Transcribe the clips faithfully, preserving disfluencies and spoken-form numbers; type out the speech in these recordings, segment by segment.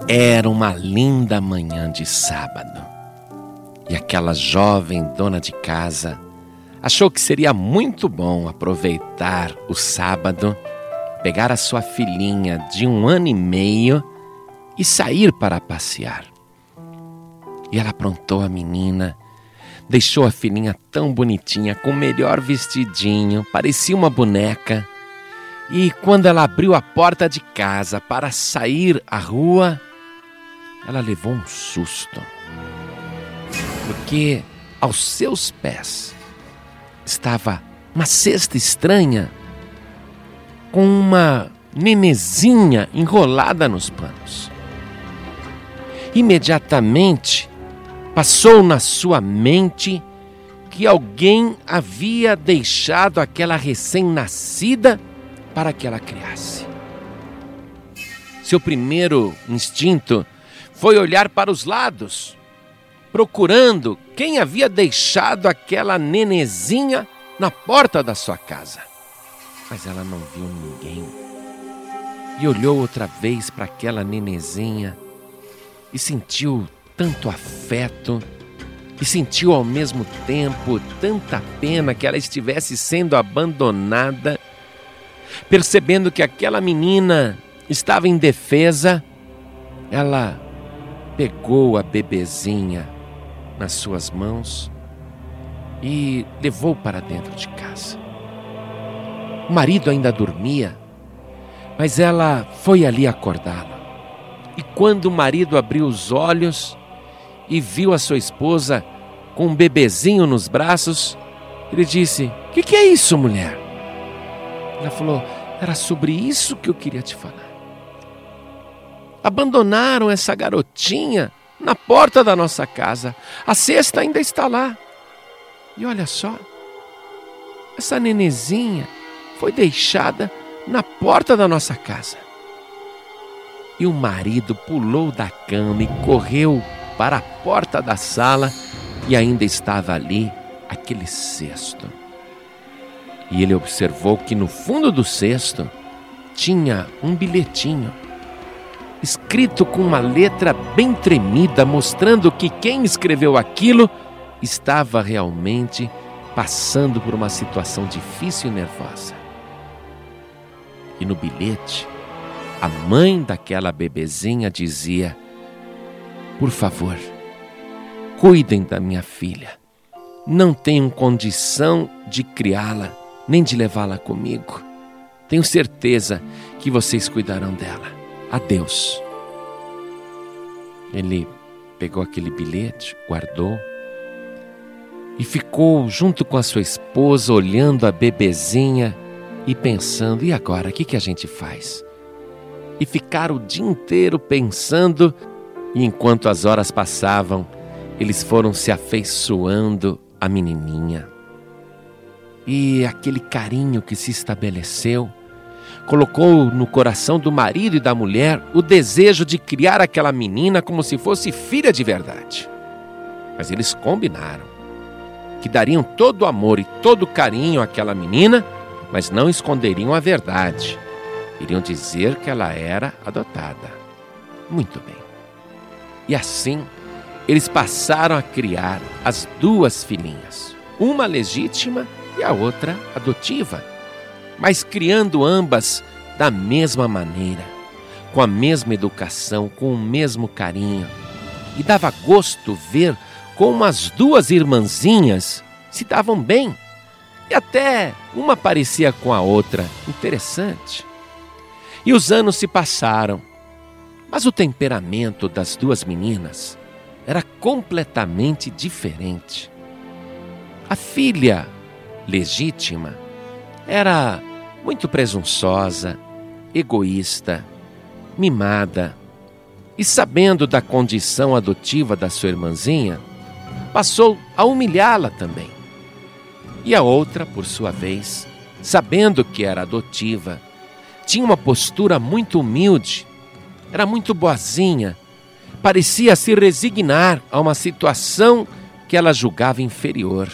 Era uma linda manhã de sábado e aquela jovem dona de casa achou que seria muito bom aproveitar o sábado, pegar a sua filhinha de um ano e meio e sair para passear. E ela aprontou a menina, deixou a filhinha tão bonitinha, com o melhor vestidinho, parecia uma boneca. E quando ela abriu a porta de casa para sair à rua, ela levou um susto, porque aos seus pés estava uma cesta estranha com uma nenezinha enrolada nos panos. Imediatamente passou na sua mente que alguém havia deixado aquela recém-nascida para que ela criasse. Seu primeiro instinto foi olhar para os lados, procurando quem havia deixado aquela nenezinha na porta da sua casa. Mas ela não viu ninguém. E olhou outra vez para aquela nenezinha e sentiu tanto afeto e sentiu ao mesmo tempo tanta pena que ela estivesse sendo abandonada. Percebendo que aquela menina estava indefesa, ela pegou a bebezinha nas suas mãos e levou para dentro de casa. O marido ainda dormia, mas ela foi ali acordá-lo. E quando o marido abriu os olhos e viu a sua esposa com um bebezinho nos braços, ele disse: "O que, que é isso, mulher?" Ela falou: "Era sobre isso que eu queria te falar. Abandonaram essa garotinha na porta da nossa casa. A cesta ainda está lá. E olha só, essa nenezinha foi deixada na porta da nossa casa." E o marido pulou da cama e correu para a porta da sala e ainda estava ali aquele cesto. E ele observou que no fundo do cesto tinha um bilhetinho, escrito com uma letra bem tremida, mostrando que quem escreveu aquilo estava realmente passando por uma situação difícil e nervosa. E no bilhete, a mãe daquela bebezinha dizia: "Por favor, cuidem da minha filha. Não tenho condição de criá-la, nem de levá-la comigo. Tenho certeza que vocês cuidarão dela. Adeus." Ele pegou aquele bilhete, guardou e ficou junto com a sua esposa, olhando a bebezinha e pensando: e agora, o que, que a gente faz? E ficaram o dia inteiro pensando, e enquanto as horas passavam, eles foram se afeiçoando à menininha. E aquele carinho que se estabeleceu colocou no coração do marido e da mulher o desejo de criar aquela menina como se fosse filha de verdade. Mas eles combinaram que dariam todo o amor e todo o carinho àquela menina, mas não esconderiam a verdade. Iriam dizer que ela era adotada. Muito bem. E assim, eles passaram a criar as duas filhinhas, uma legítima e a outra adotiva, mas criando ambas da mesma maneira, com a mesma educação, com o mesmo carinho. E dava gosto ver como as duas irmãzinhas se davam bem, e até uma parecia com a outra. Interessante. E os anos se passaram, mas o temperamento das duas meninas era completamente diferente. A filha legítima era muito presunçosa, egoísta, mimada, e sabendo da condição adotiva da sua irmãzinha, passou a humilhá-la também. E a outra, por sua vez, sabendo que era adotiva, tinha uma postura muito humilde, era muito boazinha, parecia se resignar a uma situação que ela julgava inferior.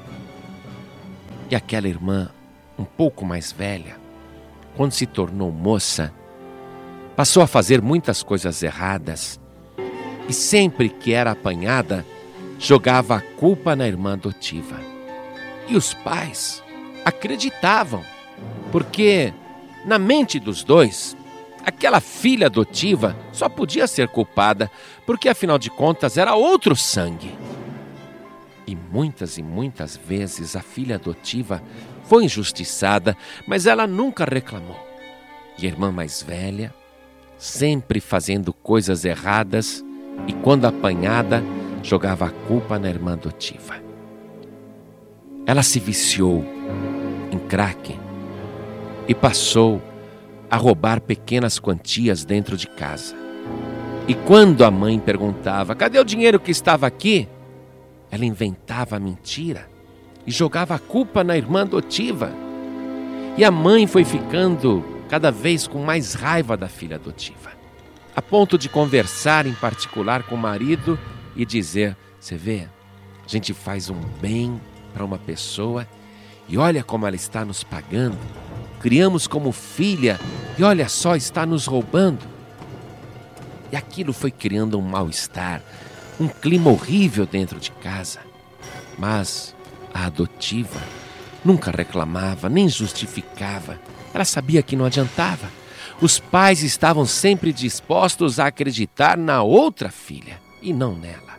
E aquela irmã, um pouco mais velha, quando se tornou moça, Passou a fazer muitas coisas erradas e sempre que era apanhada, jogava a culpa na irmã adotiva. E os pais acreditavam, porque na mente dos dois, aquela filha adotiva só podia ser culpada, porque afinal de contas era outro sangue. E muitas e muitas vezes a filha adotiva foi injustiçada, mas ela nunca reclamou. E a irmã mais velha, sempre fazendo coisas erradas, e quando apanhada, jogava a culpa na irmã adotiva. Ela se viciou em crack e passou a roubar pequenas quantias dentro de casa. E quando a mãe perguntava: cadê o dinheiro que estava aqui? Ela inventava a mentira e jogava a culpa na irmã adotiva. E a mãe foi ficando cada vez com mais raiva da filha adotiva, a ponto de conversar em particular com o marido e dizer: você vê, a gente faz um bem para uma pessoa e olha como ela está nos pagando. Criamos como filha e olha só, está nos roubando. E aquilo foi criando um mal-estar, um clima horrível dentro de casa. Mas a adotiva nunca reclamava, nem justificava. Ela sabia que não adiantava. Os pais estavam sempre dispostos a acreditar na outra filha e não nela.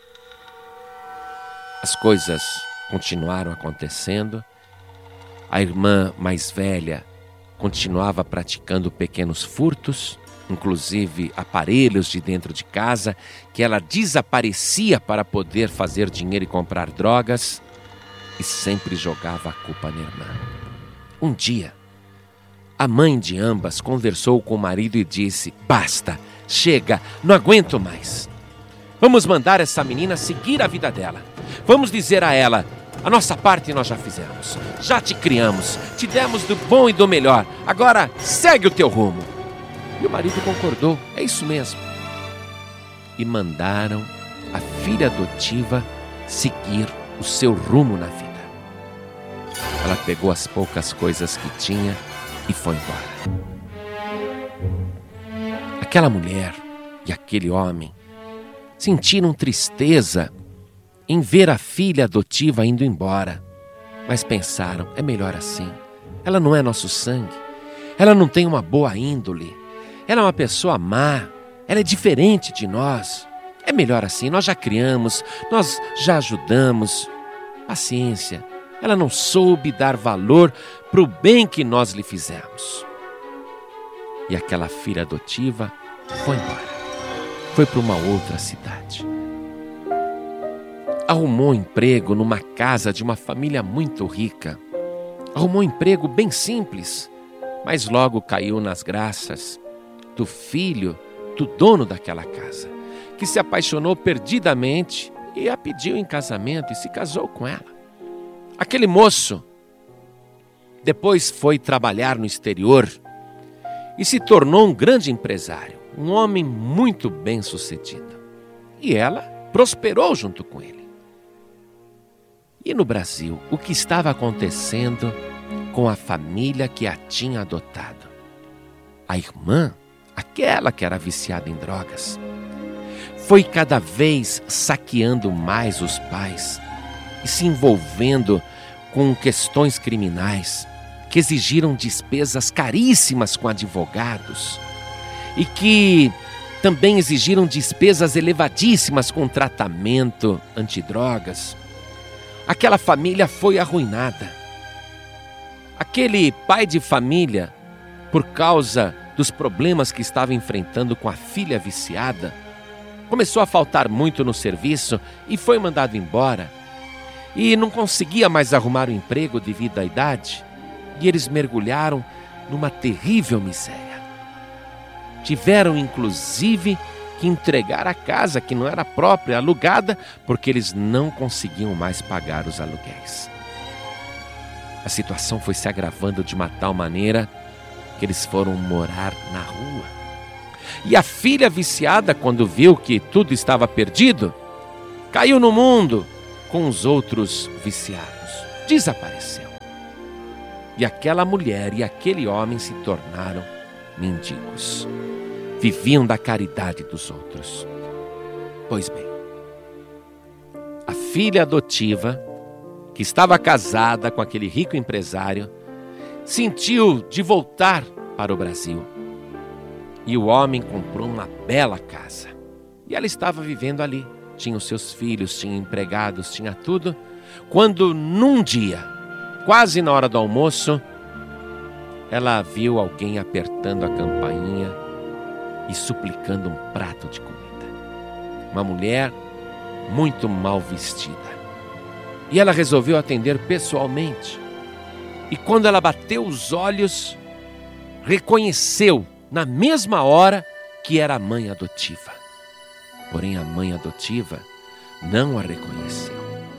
As coisas continuaram acontecendo. A irmã mais velha continuava praticando pequenos furtos, inclusive aparelhos de dentro de casa, que ela desaparecia para poder fazer dinheiro e comprar drogas, e sempre jogava a culpa na irmã. Um dia, a mãe de ambas conversou com o marido e disse: basta, chega, não aguento mais. Vamos mandar essa menina seguir a vida dela. Vamos dizer a ela: a nossa parte nós já fizemos, já te criamos, te demos do bom e do melhor, agora segue o teu rumo. E o marido concordou: é isso mesmo. E mandaram a filha adotiva seguir o seu rumo na vida. Ela pegou as poucas coisas que tinha e foi embora. Aquela mulher e aquele homem sentiram tristeza em ver a filha adotiva indo embora, mas pensaram: é melhor assim. Ela não é nosso sangue, ela não tem uma boa índole, ela é uma pessoa má, ela é diferente de nós. É melhor assim, nós já criamos, nós já ajudamos. Paciência, ela não soube dar valor para o bem que nós lhe fizemos. E aquela filha adotiva foi embora, foi para uma outra cidade. Arrumou emprego numa casa de uma família muito rica. Arrumou um emprego bem simples, mas logo caiu nas graças do filho do dono daquela casa, que se apaixonou perdidamente e a pediu em casamento e se casou com ela. Aquele moço depois foi trabalhar no exterior e se tornou um grande empresário, um homem muito bem-sucedido. E ela prosperou junto com ele. E no Brasil, o que estava acontecendo com a família que a tinha adotado? A irmã, aquela que era viciada em drogas, foi cada vez saqueando mais os pais e se envolvendo com questões criminais que exigiram despesas caríssimas com advogados e que também exigiram despesas elevadíssimas com tratamento antidrogas. Aquela família foi arruinada. Aquele pai de família, por causa dos problemas que estava enfrentando com a filha viciada, começou a faltar muito no serviço e foi mandado embora. E não conseguia mais arrumar um emprego devido à idade. E eles mergulharam numa terrível miséria. Tiveram, inclusive, que entregar a casa que não era própria, alugada, porque eles não conseguiam mais pagar os aluguéis. A situação foi se agravando de uma tal maneira que eles foram morar na rua. E a filha viciada, quando viu que tudo estava perdido, caiu no mundo com os outros viciados, desapareceu. E aquela mulher e aquele homem se tornaram mendigos. viviam da caridade dos outros. Pois bem, a filha adotiva, que estava casada com aquele rico empresário, sentiu de voltar para o Brasil. E o homem comprou uma bela casa. E ela estava vivendo ali. Tinha os seus filhos, tinha empregados, tinha tudo. Quando num dia, quase na hora do almoço, ela viu alguém apertando a campainha e suplicando um prato de comida. Uma mulher muito mal vestida. E ela resolveu atender pessoalmente. E quando ela bateu os olhos, reconheceu na mesma hora que era a mãe adotiva. Porém, a mãe adotiva não a reconheceu.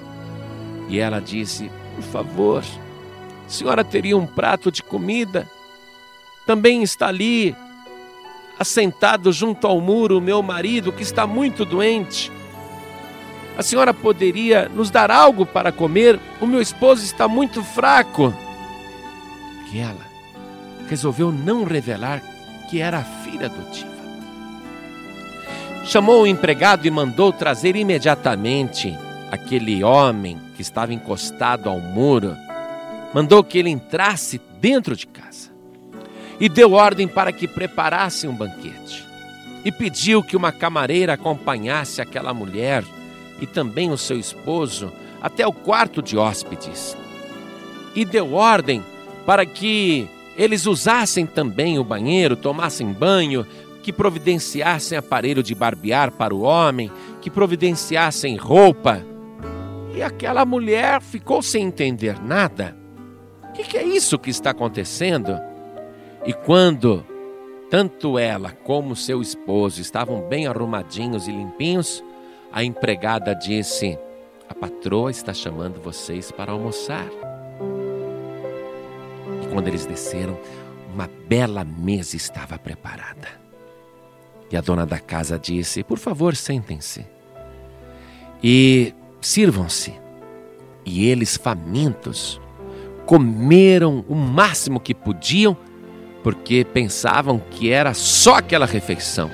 E ela disse: por favor, a senhora teria um prato de comida? Também está ali, assentado junto ao muro, o meu marido, que está muito doente. A senhora poderia nos dar algo para comer? O meu esposo está muito fraco. E ela resolveu não revelar que era a filha adotiva. Chamou o empregado e mandou trazer imediatamente aquele homem que estava encostado ao muro. Mandou que ele entrasse dentro de casa e deu ordem para que preparassem um banquete. E pediu que uma camareira acompanhasse aquela mulher e também o seu esposo até o quarto de hóspedes. E deu ordem para que eles usassem também o banheiro, tomassem banho, que providenciassem aparelho de barbear para o homem, que providenciassem roupa. E aquela mulher ficou sem entender nada. O que, que é isso que está acontecendo? E quando tanto ela como seu esposo estavam bem arrumadinhos e limpinhos, a empregada disse: a patroa está chamando vocês para almoçar. E quando eles desceram, uma bela mesa estava preparada. E a dona da casa disse: por favor, sentem-se e sirvam-se. E eles, famintos, comeram o máximo que podiam, porque pensavam que era só aquela refeição.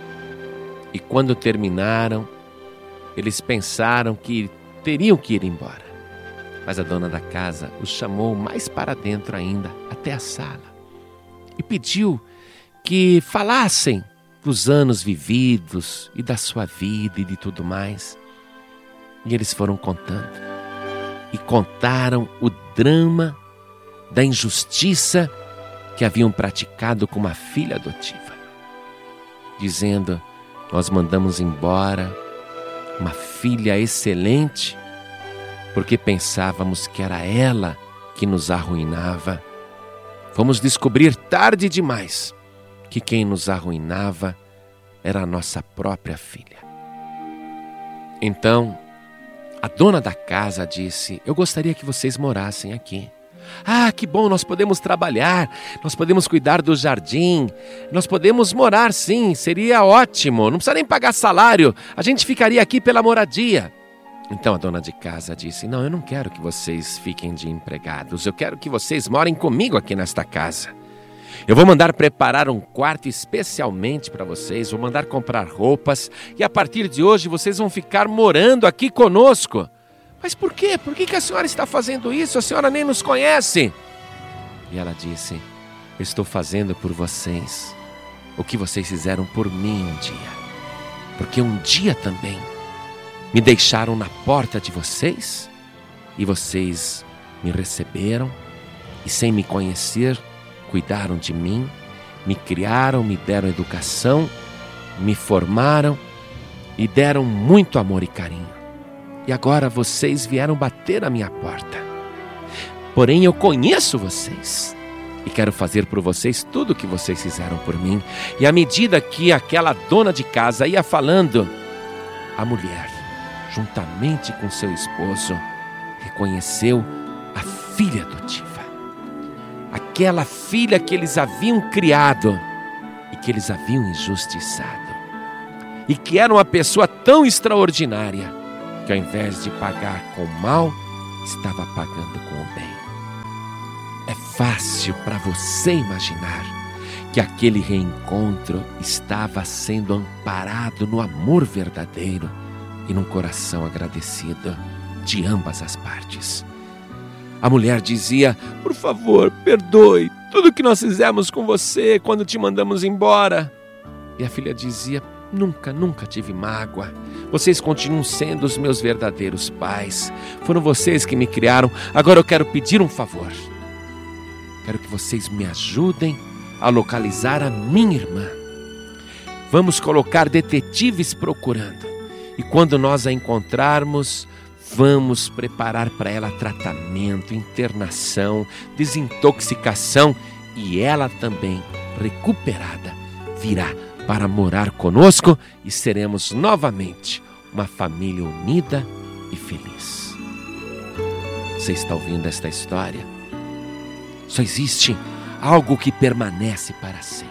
E quando terminaram, eles pensaram que teriam que ir embora. Mas a dona da casa os chamou mais para dentro ainda, até a sala, e pediu que falassem dos anos vividos e da sua vida e de tudo mais. E eles foram contando. E contaram o drama da injustiça que haviam praticado com uma filha adotiva. Dizendo: nós mandamos embora uma filha excelente porque pensávamos que era ela que nos arruinava. Fomos descobrir tarde demais que quem nos arruinava era a nossa própria filha. Então, a dona da casa disse: eu gostaria que vocês morassem aqui. Ah, que bom, nós podemos trabalhar, nós podemos cuidar do jardim, nós podemos morar sim, seria ótimo, não precisa nem pagar salário, a gente ficaria aqui pela moradia. Então a dona de casa disse: não, eu não quero que vocês fiquem de empregados, eu quero que vocês morem comigo aqui nesta casa. Eu vou mandar preparar um quarto especialmente para vocês, vou mandar comprar roupas e a partir de hoje vocês vão ficar morando aqui conosco. Mas por quê? Por que que a senhora está fazendo isso? A senhora nem nos conhece. E ela disse: eu estou fazendo por vocês o que vocês fizeram por mim um dia. Porque um dia também me deixaram na porta de vocês e vocês me receberam e, sem me conhecer, cuidaram de mim, me criaram, me deram educação, me formaram e deram muito amor e carinho. E agora vocês vieram bater a minha porta. Porém, eu conheço vocês e quero fazer por vocês tudo o que vocês fizeram por mim. E à medida que aquela dona de casa ia falando, a mulher, juntamente com seu esposo, reconheceu a filha adotiva. Aquela filha que eles haviam criado e que eles haviam injustiçado. E que era uma pessoa tão extraordinária que, ao invés de pagar com o mal, estava pagando com o bem. É fácil para você imaginar que aquele reencontro estava sendo amparado no amor verdadeiro e num coração agradecido de ambas as partes. A mulher dizia: por favor, perdoe tudo que nós fizemos com você quando te mandamos embora. E a filha dizia: nunca, nunca tive mágoa. Vocês continuam sendo os meus verdadeiros pais. Foram vocês que me criaram. Agora eu quero pedir um favor. Quero que vocês me ajudem a localizar a minha irmã. Vamos colocar detetives procurando. E quando nós a encontrarmos, vamos preparar para ela tratamento, internação, desintoxicação. E ela também, recuperada, virá para morar conosco e seremos novamente uma família unida e feliz. Você está ouvindo esta história? Só existe algo que permanece para sempre,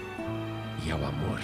e é o amor.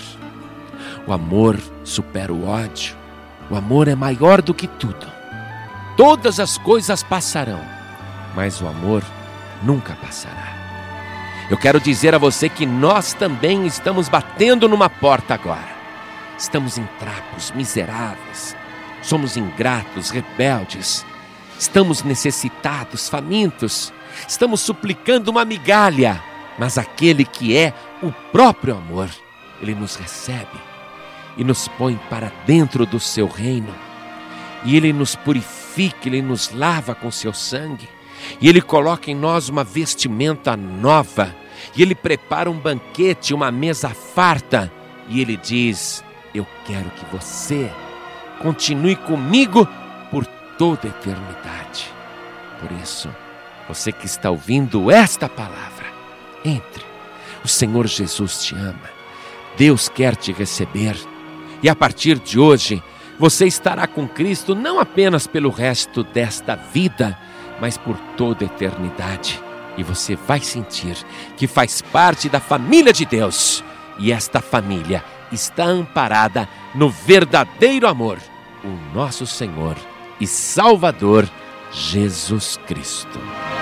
O amor supera o ódio. O amor é maior do que tudo. Todas as coisas passarão, mas o amor nunca passará. Eu quero dizer a você que nós também estamos batendo numa porta agora. Estamos em trapos, miseráveis. Somos ingratos, rebeldes. Estamos necessitados, famintos. Estamos suplicando uma migalha. Mas aquele que é o próprio amor, ele nos recebe e nos põe para dentro do seu reino. E ele nos purifica, ele nos lava com seu sangue. E ele coloca em nós uma vestimenta nova. E ele prepara um banquete, uma mesa farta. E ele diz: eu quero que você continue comigo por toda a eternidade. Por isso, você que está ouvindo esta palavra, entre. O Senhor Jesus te ama. Deus quer te receber. E a partir de hoje, você estará com Cristo não apenas pelo resto desta vida, mas por toda a eternidade. E você vai sentir que faz parte da família de Deus. E esta família está amparada no verdadeiro amor, o nosso Senhor e Salvador Jesus Cristo.